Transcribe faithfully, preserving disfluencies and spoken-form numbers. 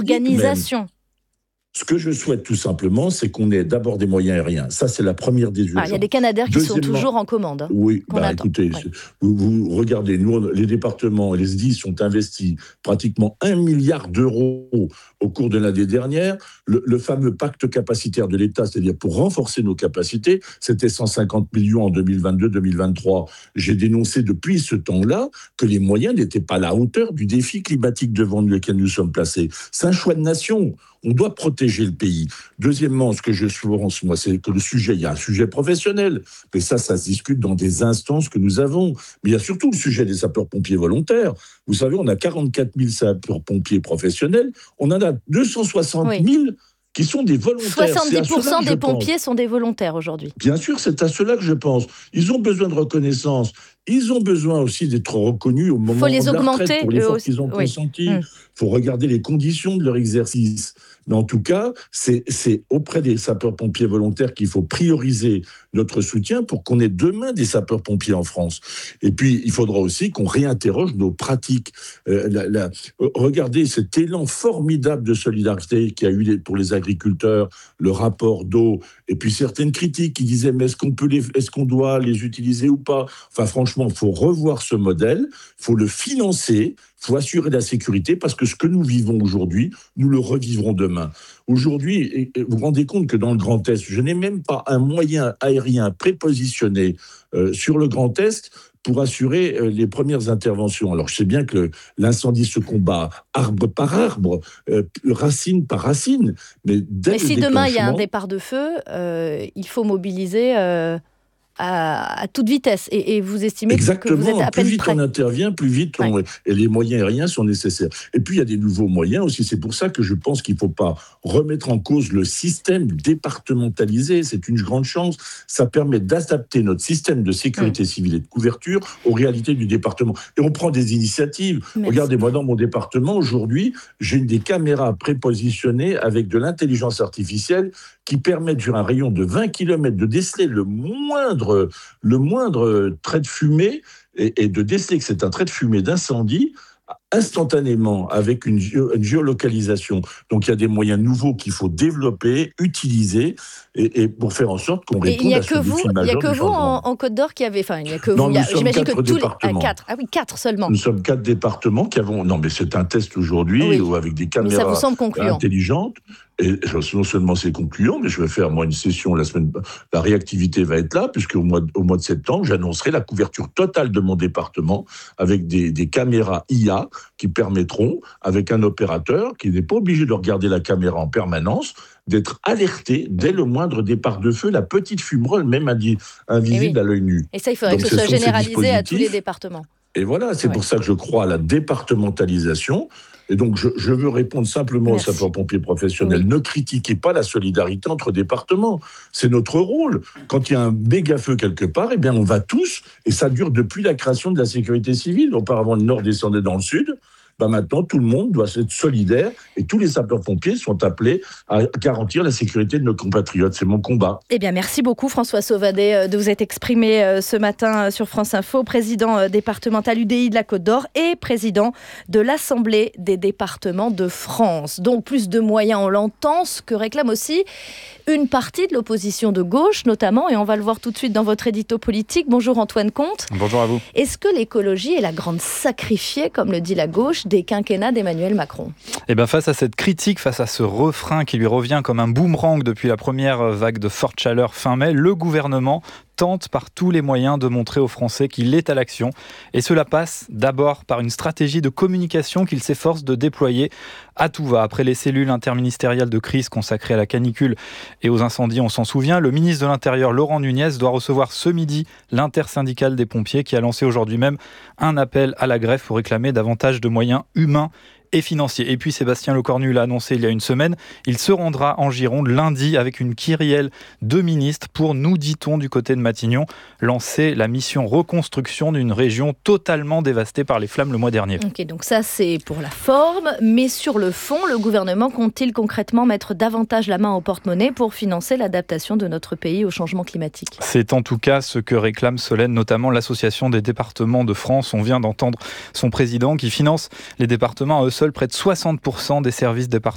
d'organisation. Même. Ce que je souhaite tout simplement, c'est qu'on ait d'abord des moyens aériens. Ça, c'est la première des urgences. Ah, il y a des Canadair qui sont toujours en commande. Hein, oui, bah, écoutez, ouais. vous, vous regardez, nous, les départements et les S D I S ont investi pratiquement un milliard d'euros au cours de l'année dernière. Le, le fameux pacte capacitaire de l'État, c'est-à-dire pour renforcer nos capacités, c'était cent cinquante millions en deux mille vingt-deux deux mille vingt-trois. J'ai dénoncé depuis ce temps-là que les moyens n'étaient pas à la hauteur du défi climatique devant lequel nous sommes placés. C'est un choix de nation. On doit protéger le pays. Deuxièmement, ce que je pense, moi, c'est que le sujet, il y a un sujet professionnel, mais ça, ça se discute dans des instances que nous avons. Mais il y a surtout le sujet des sapeurs-pompiers volontaires. Vous savez, on a quarante-quatre mille sapeurs-pompiers professionnels, on en a deux cent soixante mille oui. qui sont des volontaires. soixante-dix pour cent des pompiers pense. sont des volontaires aujourd'hui. Bien sûr, c'est à cela que je pense. Ils ont besoin de reconnaissance. Ils ont besoin aussi d'être reconnus au moment de la retraite pour l'effort aussi. qu'ils ont oui. consenti. Il mmh. faut regarder les conditions de leur exercice. Mais en tout cas, c'est, c'est auprès des sapeurs-pompiers volontaires qu'il faut prioriser notre soutien pour qu'on ait demain des sapeurs-pompiers en France. Et puis, il faudra aussi qu'on réinterroge nos pratiques. Euh, la, la, regardez cet élan formidable de solidarité qu'il y a eu pour les agriculteurs, le rapport d'eau, et puis certaines critiques qui disaient mais est-ce qu'on peut les, est-ce qu'on doit les utiliser ou pas ? Enfin, franchement, il faut revoir ce modèle, il faut le financer, il faut assurer la sécurité, parce que ce que nous vivons aujourd'hui, nous le revivrons demain. Aujourd'hui, vous vous rendez compte que dans le Grand Est, je n'ai même pas un moyen aérien prépositionné euh, sur le Grand Est pour assurer euh, les premières interventions. Alors, je sais bien que le, l'incendie se combat arbre par arbre, euh, racine par racine, mais dès mais le si déclenchement... demain il y a un départ de feu, euh, il faut mobiliser... Euh... À, à toute vitesse, et, et vous estimez Exactement, que vous êtes à peine plus vite prêt. on intervient, plus vite on, ouais. et les moyens aériens sont nécessaires. Et puis il y a des nouveaux moyens aussi, c'est pour ça que je pense qu'il ne faut pas remettre en cause le système départementalisé, c'est une grande chance, ça permet d'adapter notre système de sécurité mmh. civile et de couverture aux réalités du département. Et on prend des initiatives. Merci. Regardez, moi dans mon département, aujourd'hui, j'ai des caméras prépositionnées avec de l'intelligence artificielle qui permettent sur un rayon de vingt kilomètres de déceler le moindre, le moindre trait de fumée et, et de déceler que c'est un trait de fumée d'incendie instantanément avec une, géo, une géolocalisation. Donc il y a des moyens nouveaux qu'il faut développer, utiliser et, et pour faire en sorte qu'on réponde à ce défi majeur. Il n'y a que vous en, en Côte d'Or qui avez, enfin il n'y a que vous. Non, il y a, j'imagine que tous les ah, quatre, ah oui quatre seulement. Nous sommes quatre départements qui avons. Non mais c'est un test aujourd'hui oui. avec des caméras intelligentes. Et non seulement c'est concluant, mais je vais faire moi une session la semaine. La réactivité va être là, puisque au mois de, au mois de septembre, j'annoncerai la couverture totale de mon département avec des, des caméras I A qui permettront, avec un opérateur qui n'est pas obligé de regarder la caméra en permanence, d'être alerté dès le moindre départ de feu, la petite fumerole, même invisible oui. à l'œil nu. Et ça, il faudrait Donc, que ce soit généralisé à tous les départements. Et voilà, c'est ouais. pour ça que je crois à la départementalisation. Et donc, je, je veux répondre simplement Merci. aux sapeurs-pompiers professionnels. Oui. Ne critiquez pas la solidarité entre départements. C'est notre rôle. Quand il y a un méga-feu quelque part, eh bien, on va tous, et ça dure depuis la création de la sécurité civile. Auparavant, le Nord descendait dans le Sud. Ben maintenant, tout le monde doit être solidaire et tous les sapeurs-pompiers sont appelés à garantir la sécurité de nos compatriotes. C'est mon combat. Eh bien, merci beaucoup François Sauvadet de vous être exprimé ce matin sur France Info, président départemental U D I de la Côte d'Or et président de l'Assemblée des départements de France. Donc, plus de moyens, on l'entend, ce que réclame aussi une partie de l'opposition de gauche, notamment, et on va le voir tout de suite dans votre édito politique. Bonjour Antoine Comte. Bonjour à vous. Est-ce que l'écologie est la grande sacrifiée, comme le dit la gauche, des quinquennats d'Emmanuel Macron ? Eh bien, face à cette critique, face à ce refrain qui lui revient comme un boomerang depuis la première vague de forte chaleur fin mai, le gouvernement tente par tous les moyens de montrer aux Français qu'il est à l'action. Et cela passe d'abord par une stratégie de communication qu'il s'efforce de déployer à tout va. Après les cellules interministérielles de crise consacrées à la canicule et aux incendies, on s'en souvient, le ministre de l'Intérieur, Laurent Nunez, doit recevoir ce midi l'intersyndicale des pompiers qui a lancé aujourd'hui même un appel à la grève pour réclamer davantage de moyens humains et financiers. Et puis Sébastien Lecornu l'a annoncé il y a une semaine, il se rendra en Gironde lundi avec une kyrielle de ministres pour, nous dit-on du côté de Matignon, lancer la mission reconstruction d'une région totalement dévastée par les flammes le mois dernier. Ok, donc ça c'est pour la forme, mais sur le fond, le gouvernement compte-t-il concrètement mettre davantage la main au porte-monnaie pour financer l'adaptation de notre pays au changement climatique ? C'est en tout cas ce que réclame Solène, notamment l'Association des départements de France. On vient d'entendre son président qui finance les départements à eux seuls près de soixante pour cent des services départementaux